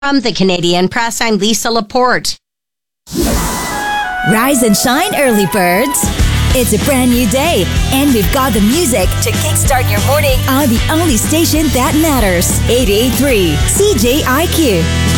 From the Canadian Press, I'm Lisa Laporte. Rise and shine, early birds. It's a brand new day, and we've got the music to kickstart your morning on the only station that matters. 88.3 CJIQ.